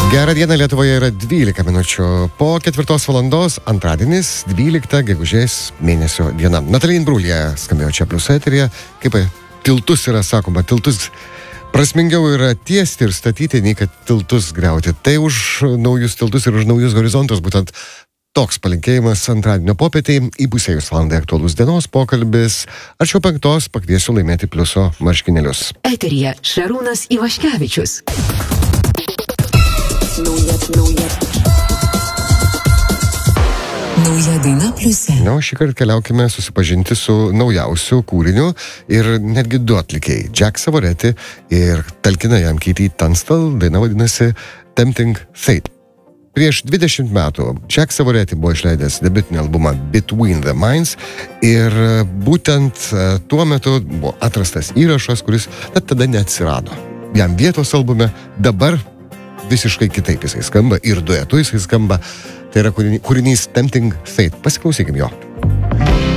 Gerą dieną, Lietuvoje yra 12 minučių. Po 4 valandos antradienis, 12 gegužės mėnesio diena. Natalija Imbruglia skambėjo čia Plius eteryje. Kaip tiltus yra sakoma, tiltus prasmingiau yra tiesti ir statyti, nei kad tiltus griauti. Tai už naujus tiltus ir už naujus horizontus būtent toks palinkėjimas antradienio popietėj. Įpusėjus valandai aktualus dienos pokalbis. Arčiau 5 pakviesiu laimėti Pliuso marškinėlius. Eteryje Šarūnas Ivaškevičius. Nauja daina Pliuse. Na, šį kartą keliaukime susipažinti su naujausiu kūriniu ir netgi du atlikėjai. Jack Savoretti ir talkina jam Katie Tunstall. Daina vadinasi Tempting Fate. Prieš 20 metų Jack Savoretti buvo išleidęs debiutinį albumą Between the Minds ir būtent tuo metu buvo atrastas įrašas, kuris tada neatsirado. Jam vietos albume dabar visiškai kitaip jisai skamba ir duetu jisai skamba. Tai yra kūrinys Tempting Fate. Pasiklausykim jo.